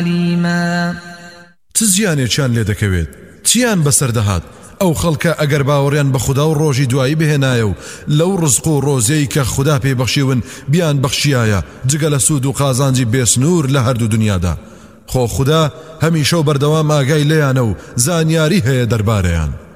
عليما تزیانێکیان لێ دەکەوێت چیان بەسەردەهات ئەو خەڵکە ئەگەر باوەڕیان بە خوددا و ڕۆژی دوایی بهێنایە و لەو ڕزق و ڕۆزەی کە خوددا پێبەخشیون بیان بەخشیایە جگە لە سوود و قازانجی بێسنوور لە هەردوو دنیادا خۆ خوددا هەمیشە و بەردەوام ئاگای لێیانە و زانیاری هەیە دەربارەیان